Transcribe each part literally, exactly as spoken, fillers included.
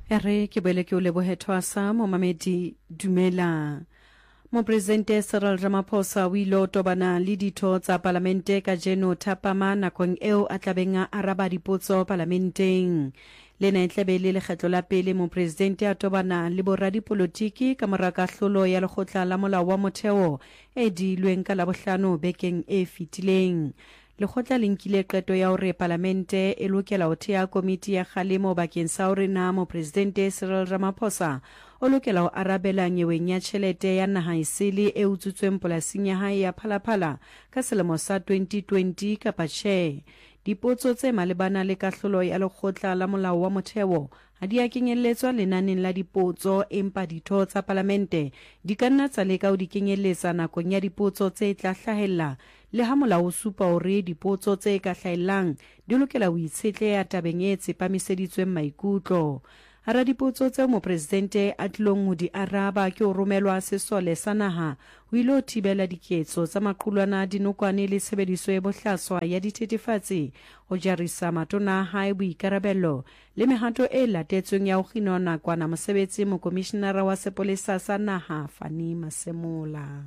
Ere ke bele ke o lebohetwa sa mo mamedi dumela. Mopresidente Cyril Ramaphosa o ile o tobana le ditho tsa palamente ka jeno thapama nakong eo a tlabeng a araba dipotso parlamenteng. Lena e tlabe le lekgetlo la pele mopresidente a tobana le boradipolotiki ka mora kahlolo ya lekgotla la molao wa motheo e dilweng ka Labohlano bekeng e fetileng. Lekgotla le nkile qeto ya hore parlamente e lokela ho thea komiti ya kgalemo bakeng sa hore na mopresidente Cyril Ramaphosa o lokela ho arabela nyeweng ya tjhelete ya naha esele e utsutsweng polasing ya hae ya Phalaphala ka selemo sa twenty twenty kapa tjhe. Dipotso tse malebana le kahlolo ya lekgotla la molao wa motheo ha di a kenyelletswa lenaneng la dipotso, empa ditho tsa parlamente di ka nna tsa leka ho di kenyelletsa nakong ya dipotso tse tla hlahella, le ha molao o supa hore dipotso tse ka hlahellang di lokela ho itshetleha tabeng e tsepamiseditsweng maikutlo. Hara dipotso tse mopresidente a tlilong ho di araba ke ho romelwa sesole sa naha ho ilo thibela diketso tsa maqulwana dinokwane le tshebediso e bohlaswa ya dithethefatsi, ho jarisa matona a hae boikarabello le mehato e latetsweng ya ho kginwa nakwana mosebetsi mokomishenara wa sepolesa sa naha Fani Masemola.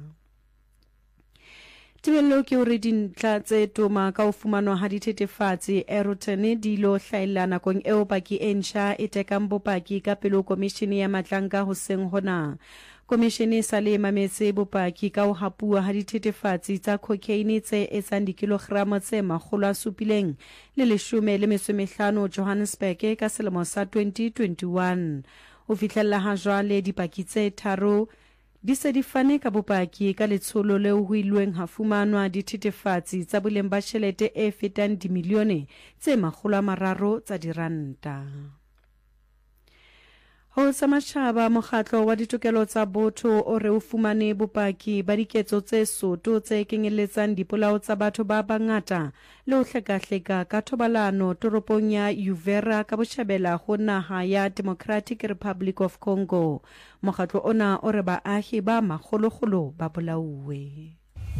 Tibello ke hore dintlha tse toma ka ho fumanwa ha dithethefatsi Erotene di lo hlaela nakong eo paki e ntjha e tekang bopaki ka pelo komishene ya matlanka hoseng hona. Komishene sa le mametse bopaki ka ho hapua ha dithethefatsi tsa cocaine tse etsang dikilogramo tse makgolo a supileng le leshome le metso e mehlano Johannesburg ka selemo sa twenty twenty-one. Ho fihlella ha jwale dipaki tse tharo di se di fane ka bopaki ka letsholo leo ho ilweng ha fumanwa dithethefatsi tsa boleng ba tjhelete e fetang dimilione tse makgolo a mararo tsa diranta. Ho sa matjhaba mokgatlo wa ditokelo tsa botho o re o fumane bopaki ba diketso tse soto tse kenyelletsang dipolao tsa batho ba bangata le ho hleka-hleka ka thobalano toropong ya Uvira ka botjhabela ho naha ya Democratic Republic of Congo. Mokgatlo ona o re baahi ba makgolokgolo ba bolauwe.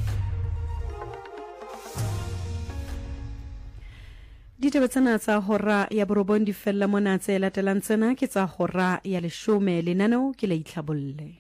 Ditaba tsena tsa hora ya borobong di fella mona tse latelang tsena ke tsa hora ya leshome, lenaneo ke la itlhabolle.